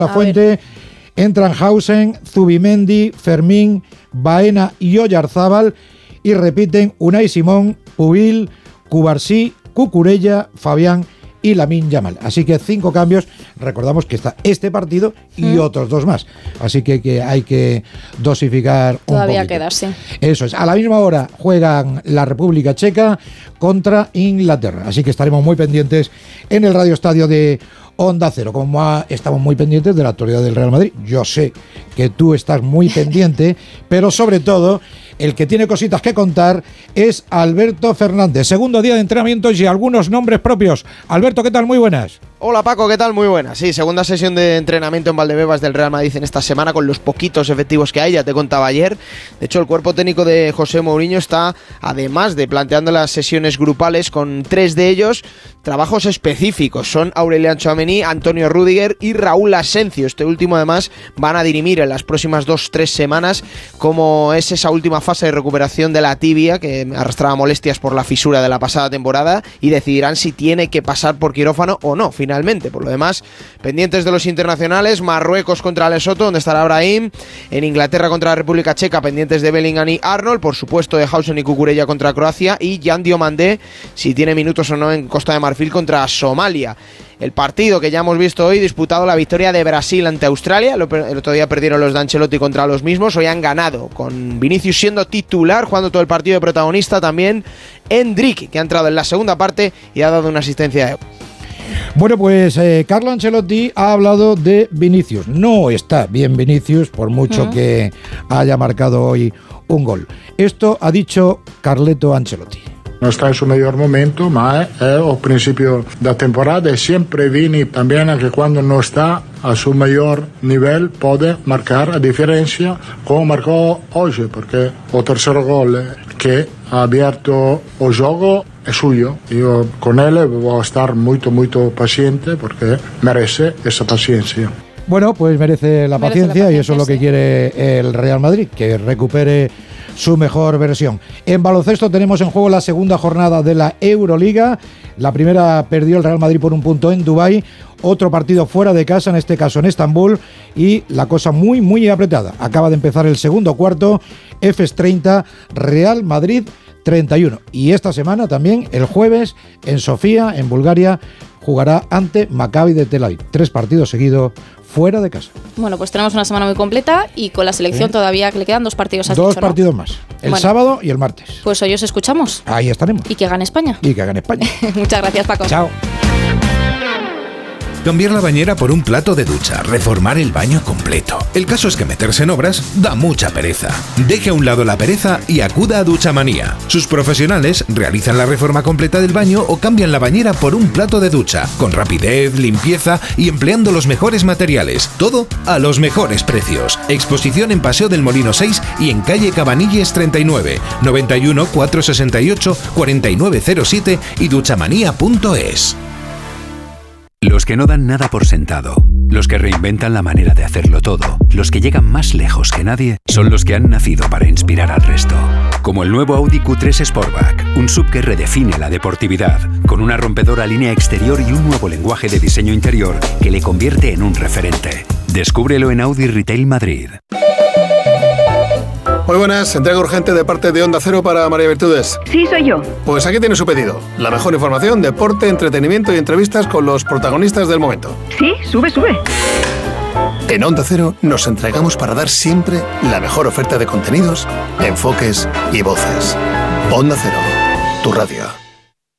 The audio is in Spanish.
La Fuente, entran Hausen, Zubimendi, Fermín, Baena y Oyarzábal, y repiten Unai Simón, Pubil, Cubarsí, Cucurella, Fabián y Lamine Yamal. Así que 5 cambios. Recordamos que está este partido y otros 2 más. Así que hay que dosificar todavía un poquito. queda, sí. Eso es. A la misma hora juegan la República Checa contra Inglaterra. Así que estaremos muy pendientes en el Radio Estadio de Onda Cero. Como estamos muy pendientes de la actualidad del Real Madrid. Yo sé que tú estás muy pendiente, pero sobre todo el que tiene cositas que contar es Alberto Fernández. Segundo día de entrenamientos y algunos nombres propios. Alberto, ¿qué tal? Muy buenas. Hola Paco, ¿qué tal? Muy buenas. Sí, segunda sesión de entrenamiento en Valdebebas del Real Madrid en esta semana con los poquitos efectivos que hay, ya te contaba ayer. De hecho, el cuerpo técnico de José Mourinho está, además de planteando las sesiones grupales, con 3 de ellos trabajos específicos. Son Aurelian Tchouaméni, Antonio Rüdiger y Raúl Asencio. Este último además van a dirimir en las próximas 2-3 semanas cómo es esa última fase de recuperación de la tibia, que arrastraba molestias por la fisura de la pasada temporada, y decidirán si tiene que pasar por quirófano o no, finalmente. Por lo demás, pendientes de los internacionales, Marruecos contra Lesoto, donde estará Brahim, en Inglaterra contra la República Checa, pendientes de Bellingham y Arnold, por supuesto de Hausen y Cucurella contra Croacia, y Jan Diomandé, si tiene minutos o no en Costa de Marfil contra Somalia. El partido que ya hemos visto hoy, disputado la victoria de Brasil ante Australia. El otro día perdieron los de Ancelotti contra los mismos. Hoy han ganado, con Vinicius siendo titular, jugando todo el partido de protagonista. También Endrick, que ha entrado en la segunda parte y ha dado una asistencia de... Bueno, pues Carlo Ancelotti ha hablado de Vinicius. No está bien Vinicius, por mucho que haya marcado hoy un gol. Esto ha dicho Carleto Ancelotti. No está en su mejor momento, ma è al principio da temporada e sempre Vini también que cuando no está a su mejor nivel puede marcar a diferencia como marcó hoy, porque el tercer gol que ha abierto el juego es suyo. Yo con él voy a estar muy paciente porque merece esa paciencia. Bueno, pues merece la paciencia y eso es lo que quiere el Real Madrid, que recupere su mejor versión. En baloncesto tenemos en juego la segunda jornada de la Euroliga. La primera perdió el Real Madrid por 1 punto en Dubái. Otro partido fuera de casa, en este caso en Estambul, y la cosa muy apretada. Acaba de empezar el segundo cuarto. Efes 30, Real Madrid 31. Y esta semana también, el jueves, en Sofía, en Bulgaria, jugará ante Maccabi de Tel Aviv. 3 partidos seguidos fuera de casa. Bueno, pues tenemos una semana muy completa y con la selección todavía que le quedan 2 partidos. 2 partidos más, el sábado y el martes. Pues hoy os escuchamos. Ahí estaremos. Y que gane España. Muchas gracias, Paco. Chao. Cambiar la bañera por un plato de ducha, reformar el baño completo. El caso es que meterse en obras da mucha pereza. Deje a un lado la pereza y acuda a Duchamanía. Sus profesionales realizan la reforma completa del baño o cambian la bañera por un plato de ducha, con rapidez, limpieza y empleando los mejores materiales. Todo a los mejores precios. Exposición en Paseo del Molino 6 y en calle Cabanilles 39, 91 468 4907 y duchamanía.es. Los que no dan nada por sentado, los que reinventan la manera de hacerlo todo, los que llegan más lejos que nadie, son los que han nacido para inspirar al resto. Como el nuevo Audi Q3 Sportback, un SUV que redefine la deportividad, con una rompedora línea exterior y un nuevo lenguaje de diseño interior que le convierte en un referente. Descúbrelo en Audi Retail Madrid. Muy buenas, entrega urgente de parte de Onda Cero para María Virtudes. Sí, soy yo. Pues aquí tiene su pedido. La mejor información, deporte, entretenimiento y entrevistas con los protagonistas del momento. Sí, sube. En Onda Cero nos entregamos para dar siempre la mejor oferta de contenidos, enfoques y voces. Onda Cero, tu radio.